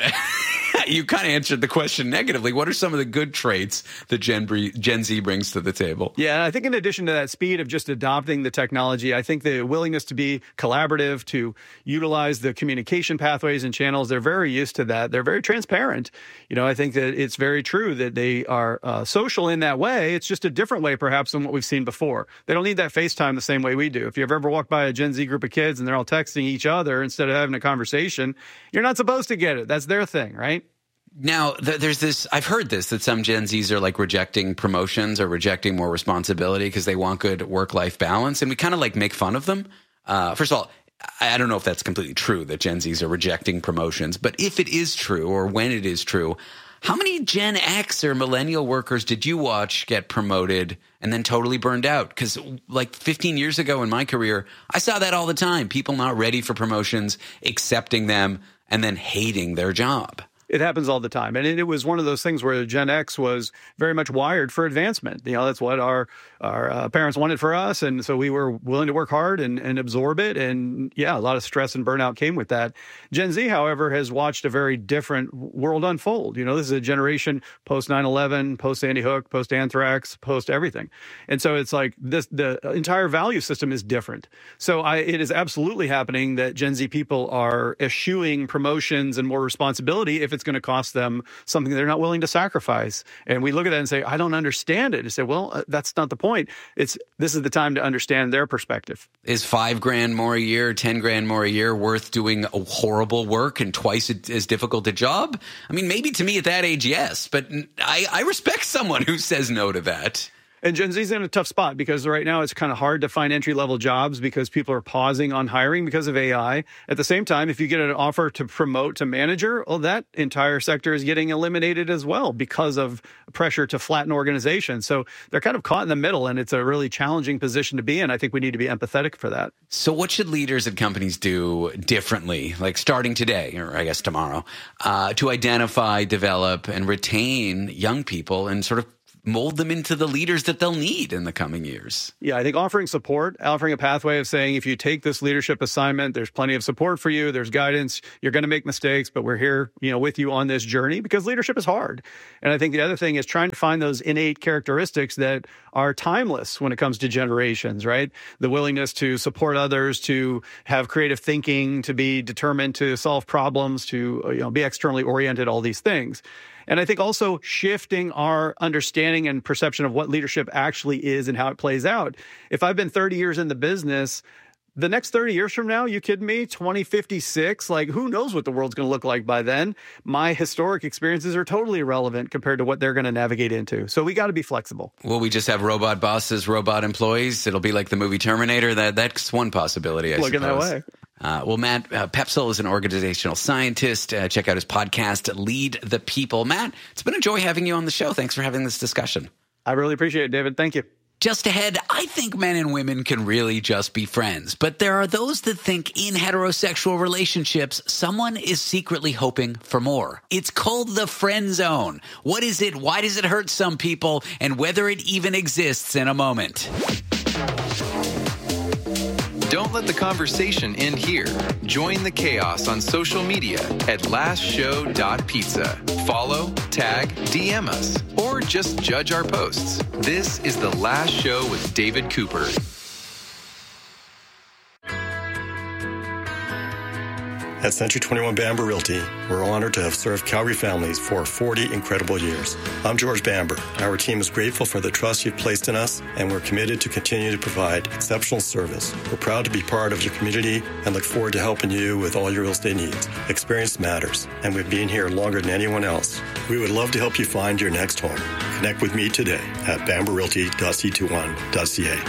you kind of answered the question negatively. What are some of the good traits that Gen, Gen Z brings to the table? Yeah, I think in addition to that speed of just adopting the technology, I think the willingness to be collaborative, to utilize the communication pathways and channels, they're very used to that. They're very transparent. You know, I think that it's very true that they are uh, social in that way. It's just a different way, perhaps, than what we've seen before. They don't need that FaceTime the same way we do. If you've ever walked by a Gen Z group of kids and they're all texting each other instead of having a conversation, you're not supposed to get it. That's their thing, right? Now, th- there's this, I've heard this, that some Gen Zs are like rejecting promotions or rejecting more responsibility because they want good work-life balance. And we kind of like make fun of them. Uh, first of all, I, I don't know if that's completely true that Gen Zs are rejecting promotions. But if it is true, or when it is true, how many Gen X or millennial workers did you watch get promoted and then totally burned out? Because like fifteen years ago in my career, I saw that all the time. People not ready for promotions, accepting them, and then hating their job. It happens all the time. And it, it was one of those things where Gen X was very much wired for advancement. You know, that's what our our uh, parents wanted for us. And so we were willing to work hard and, and absorb it. And yeah, a lot of stress and burnout came with that. Gen Z, however, has watched a very different world unfold. You know, this is a generation post nine eleven, post Sandy Hook, post Anthrax, post everything. And so it's like this, the entire value system is different. So I, it is absolutely happening that Gen Z people are eschewing promotions and more responsibility if it's going to cost them something they're not willing to sacrifice. And we look at that and say, I don't understand it. And say, well, uh, that's not the point. It's this is the time to understand their perspective. Is five grand more a year, ten grand more a year worth doing a horrible work and twice as difficult a job? I mean, maybe to me at that age, yes, but I, I respect someone who says no to that. And Gen Z's in a tough spot because right now it's kind of hard to find entry-level jobs because people are pausing on hiring because of A I. At the same time, if you get an offer to promote to manager, well, that entire sector is getting eliminated as well because of pressure to flatten organizations. So they're kind of caught in the middle, and it's a really challenging position to be in. I think we need to be empathetic for that. So what should leaders at companies do differently, like starting today, or I guess tomorrow, uh, to identify, develop, and retain young people and sort of mold them into the leaders that they'll need in the coming years? Yeah, I think offering support, offering a pathway of saying, if you take this leadership assignment, there's plenty of support for you. There's guidance. You're going to make mistakes, but we're here, you know, with you on this journey because leadership is hard. And I think the other thing is trying to find those innate characteristics that are timeless when it comes to generations, right? The willingness to support others, to have creative thinking, to be determined to solve problems, to, you know, be externally oriented, all these things. And I think also shifting our understanding and perception of what leadership actually is and how it plays out. If I've been thirty years in the business, the next thirty years from now, you kidding me? twenty fifty-six, like who knows what the world's going to look like by then? My historic experiences are totally irrelevant compared to what they're going to navigate into. So we got to be flexible. Will we just have robot bosses, robot employees? It'll be like the movie Terminator. That That's one possibility, I Looking suppose. that way. Uh, well, Matt uh, Pepsel is an organizational scientist. Uh, check out his podcast, Lead the People. Matt, it's been a joy having you on the show. Thanks for having this discussion. I really appreciate it, David. Thank you. Just ahead, I think men and women can really just be friends. But there are those that think in heterosexual relationships, someone is secretly hoping for more. It's called the friend zone. What is it? Why does it hurt some people? And whether it even exists in a moment. Don't let the conversation end here. Join the chaos on social media at last show dot pizza. Follow, tag, D M us, or just judge our posts. This is The Last Show with David Cooper. At Century twenty-one Bamber Realty, we're honored to have served Calgary families for forty incredible years. I'm George Bamber. Our team is grateful for the trust you've placed in us, and we're committed to continue to provide exceptional service. We're proud to be part of your community and look forward to helping you with all your real estate needs. Experience matters, and we've been here longer than anyone else. We would love to help you find your next home. Connect with me today at bamber realty dot c twenty-one dot c a.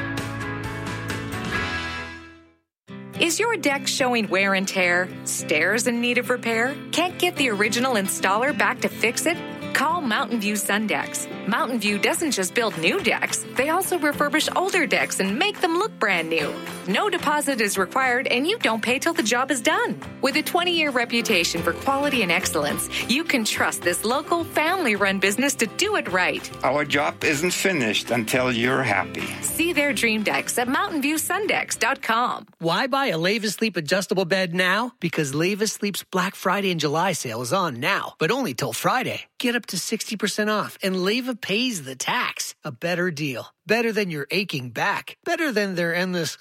Is your deck showing wear and tear? Stairs in need of repair? Can't get the original installer back to fix it? Call Mountain View Sundecks. Mountain View doesn't just build new decks, they also refurbish older decks and make them look brand new. No deposit is required and you don't pay till the job is done. With a twenty-year reputation for quality and excellence, you can trust this local family-run business to do it right. Our job isn't finished until you're happy. See their dream decks at mountain view sundecks dot com. Why buy a Leva Sleep adjustable bed now? Because Leva Sleep's Black Friday and July sale is on now, but only till Friday. Get up to sixty percent off, and Leva pays the tax. A better deal. Better than your aching back. Better than their endless...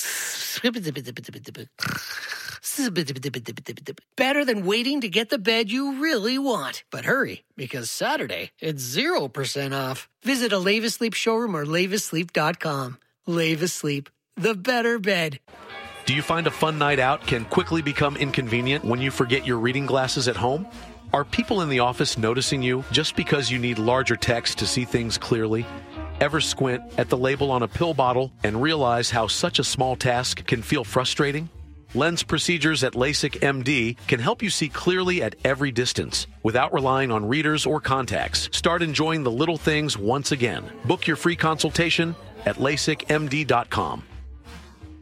Better than waiting to get the bed you really want. But hurry, because Saturday, it's zero percent off. Visit a Leva Sleep showroom or leva sleep dot com. Leva Sleep, the better bed. Do you find a fun night out can quickly become inconvenient when you forget your reading glasses at home? Are people in the office noticing you just because you need larger text to see things clearly? Ever squint at the label on a pill bottle and realize how such a small task can feel frustrating? Lens procedures at LASIK M D can help you see clearly at every distance without relying on readers or contacts. Start enjoying the little things once again. Book your free consultation at lasik m d dot com.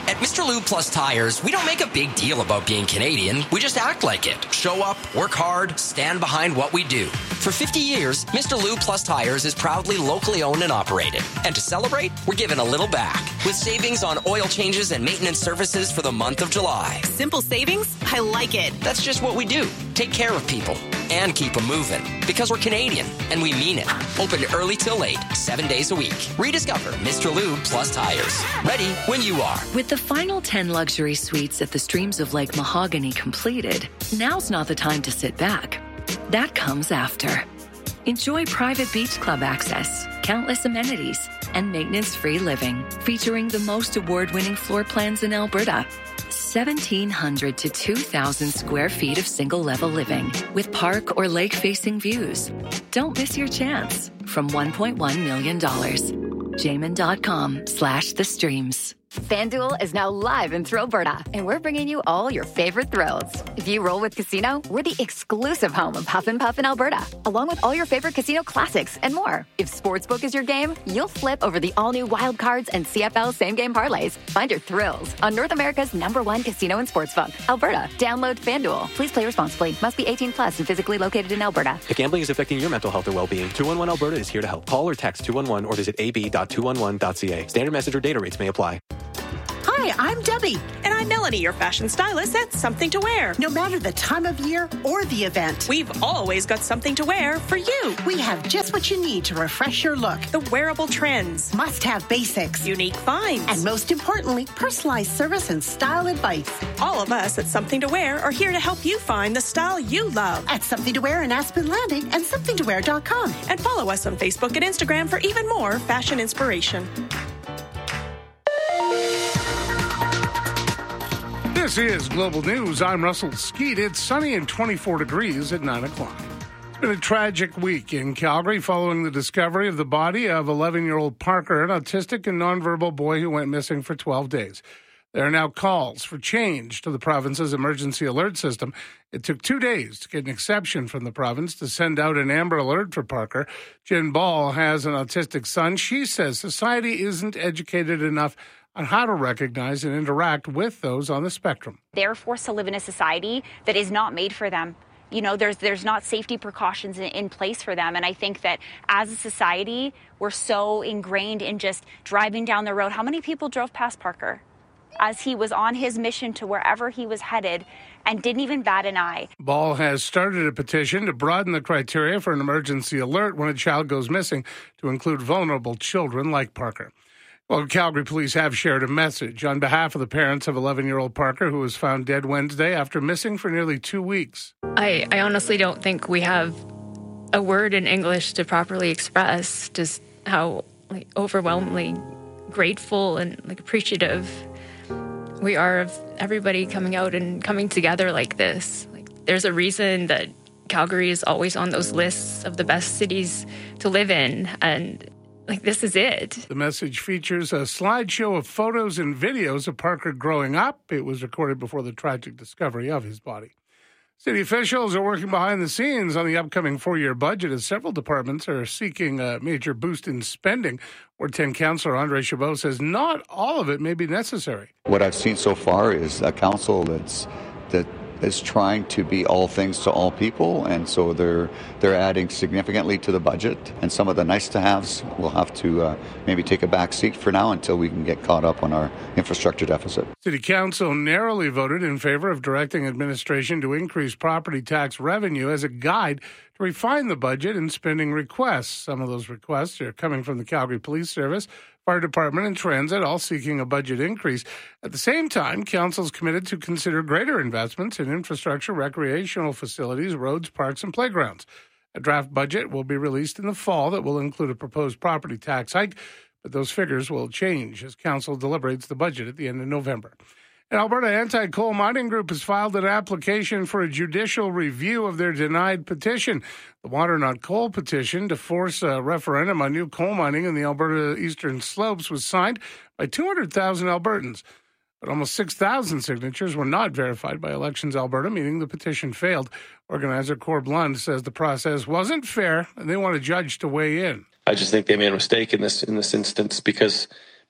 At Mister Lube Plus Tires, we don't make a big deal about being Canadian. We just act like it. Show up, work hard, stand behind what we do. For fifty years, Mister Lube Plus Tires is proudly locally owned and operated. And to celebrate, we're giving a little back with savings on oil changes and maintenance services for the month of July. Simple savings? I like it. That's just what we do. Take care of people and keep them moving. Because we're Canadian, and we mean it. Open early till late, seven days a week. Rediscover Mister Lube Plus Tires. Ready when you are. With the final ten luxury suites at the Streams of Lake Mahogany completed, now's not the time to sit back. That comes after. Enjoy private beach club access, countless amenities, and maintenance-free living, featuring the most award-winning floor plans in Alberta. seventeen hundred to two thousand square feet of single-level living with park or lake-facing views. Don't miss your chance from one point one million dollars. Jamin.com slash the streams. FanDuel is now live in Thrillberta, and we're bringing you all your favorite thrills. If you roll with Casino, we're the exclusive home of Huff and Puff in Alberta, along with all your favorite casino classics and more. If Sportsbook is your game, you'll flip over the all-new Wild Cards and C F L same-game parlays. Find your thrills on North America's number one casino and sportsbook, Alberta. Download FanDuel. Please play responsibly. Must be eighteen plus and physically located in Alberta. If gambling is affecting your mental health or well-being, two one one Alberta is here to help. Call or text two one one or visit a b dot two one one dot c a. Standard message or data rates may apply. Hi, I'm Debbie. And I'm Melanie, your fashion stylist at Something to Wear. No matter the time of year or the event, we've always got something to wear for you. We have just what you need to refresh your look. The wearable trends, must-have basics, unique finds, and most importantly, personalized service and style advice. All of us at Something to Wear are here to help you find the style you love. At Something to Wear in Aspen Landing and something to wear dot com. And follow us on Facebook and Instagram for even more fashion inspiration. This is Global News. I'm Russell Skeet. It's sunny and twenty-four degrees at nine o'clock. It's been a tragic week in Calgary following the discovery of the body of eleven-year-old Parker, an autistic and nonverbal boy who went missing for twelve days. There are now calls for change to the province's emergency alert system. It took two days to get an exception from the province to send out an Amber Alert for Parker. Jen Ball has an autistic son. She says society isn't educated enough on how to recognize and interact with those on the spectrum. They're forced to live in a society that is not made for them. You know, there's there's not safety precautions in, in place for them. And I think that as a society, we're so ingrained in just driving down the road. How many people drove past Parker as he was on his mission to wherever he was headed and didn't even bat an eye? Ball has started a petition to broaden the criteria for an emergency alert when a child goes missing to include vulnerable children like Parker. Well, Calgary police have shared a message on behalf of the parents of eleven-year-old Parker, who was found dead Wednesday after missing for nearly two weeks. I, I honestly don't think we have a word in English to properly express just how like, overwhelmingly grateful and like appreciative we are of everybody coming out and coming together like this. Like, there's a reason that Calgary is always on those lists of the best cities to live in, and like, this is it. The message features a slideshow of photos and videos of Parker growing up. It was recorded before the tragic discovery of his body. City officials are working behind the scenes on the upcoming four-year budget as several departments are seeking a major boost in spending. Ward ten Councillor Andre Chabot says not all of it may be necessary. What I've seen so far is a council that's that is trying to be all things to all people, and so they're they're adding significantly to the budget, and some of the nice-to-haves will have to uh, maybe take a back seat for now until we can get caught up on our infrastructure deficit. City Council narrowly voted in favor of directing administration to increase property tax revenue as a guide to refine the budget and spending requests. Some of those requests are coming from the Calgary Police Service, Fire Department, and Transit, all seeking a budget increase. At the same time, Council is committed to consider greater investments in infrastructure, recreational facilities, roads, parks, and playgrounds. A draft budget will be released in the fall that will include a proposed property tax hike, but those figures will change as Council deliberates the budget at the end of November. An Alberta Anti-Coal Mining Group has filed an application for a judicial review of their denied petition. The Water Not Coal petition to force a referendum on new coal mining in the Alberta Eastern Slopes was signed by two hundred thousand Albertans. But almost six thousand signatures were not verified by Elections Alberta, meaning the petition failed. Organizer Corb Lund says the process wasn't fair and they want a judge to weigh in. I just think they made a mistake in this in this instance because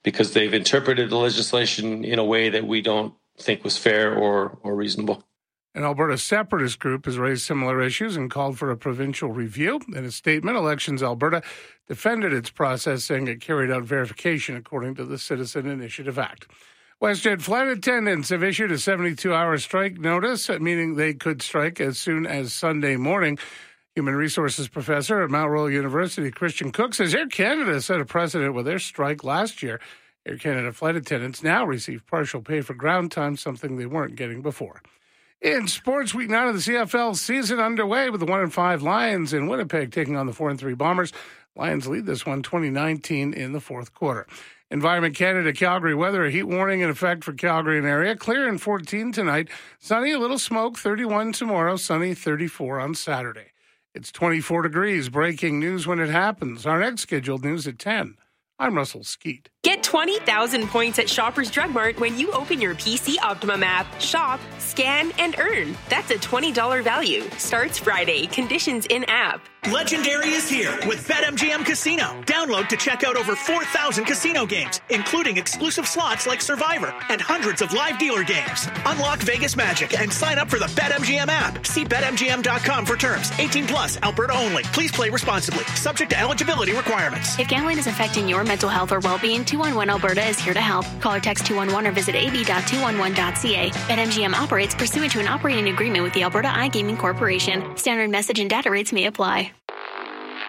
because they've interpreted the legislation in a way that we don't think was fair or, or reasonable. An Alberta separatist group has raised similar issues and called for a provincial review. In a statement, Elections Alberta defended its process, saying it carried out verification according to the Citizen Initiative Act. WestJet flight attendants have issued a seventy-two hour strike notice, meaning they could strike as soon as Sunday morning. Human Resources Professor at Mount Royal University, Christian Cook, says Air Canada set a precedent with their strike last year. Air Canada flight attendants now receive partial pay for ground time, something they weren't getting before. In sports, week nine of the C F L season underway with the one and five Lions in Winnipeg taking on the four and three Bombers. Lions lead this one twenty nineteen in the fourth quarter. Environment Canada, Calgary weather, a heat warning in effect for Calgary and area. Clear and fourteen tonight. Sunny, a little smoke, thirty-one tomorrow. Sunny, thirty-four on Saturday. It's twenty-four degrees. Breaking news when it happens. Our next scheduled news at ten. I'm Russell Skeet. Get twenty thousand points at Shoppers Drug Mart when you open your P C Optimum app. Shop, scan, and earn. That's a twenty dollars value. Starts Friday. Conditions in-app. Legendary is here with BetMGM Casino. Download to check out over four thousand casino games, including exclusive slots like Survivor and hundreds of live dealer games. Unlock Vegas magic and sign up for the BetMGM app. See Bet M G M dot com for terms. eighteen plus, Alberta only. Please play responsibly. Subject to eligibility requirements. If gambling is affecting your mental health or well-being, two one one Alberta is here to help. Call or text two one one or visit a b dot two one one dot c a. BetMGM operates pursuant to an operating agreement with the Alberta iGaming Corporation. Standard message and data rates may apply.